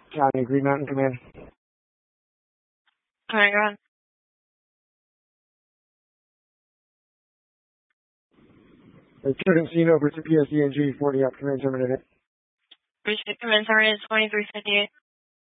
County, Green Mountain Command. Alright, go ahead. Student scene over to PSENG 40 up, command terminated. Command terminated 2358.